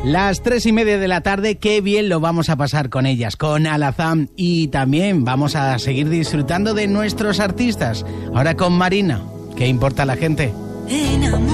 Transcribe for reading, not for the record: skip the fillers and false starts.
Las 3:30 de la tarde, qué bien lo vamos a pasar con ellas, con Alazam, y también vamos a seguir disfrutando de nuestros artistas. Ahora con Marina, ¿qué importa a la gente?